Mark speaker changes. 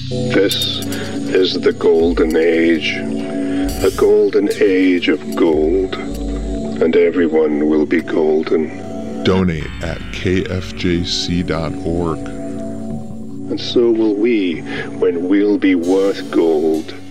Speaker 1: This is the golden age, a golden age of gold, and everyone will be golden.
Speaker 2: Donate at kfjc.org.
Speaker 1: And so will we when we'll be worth gold.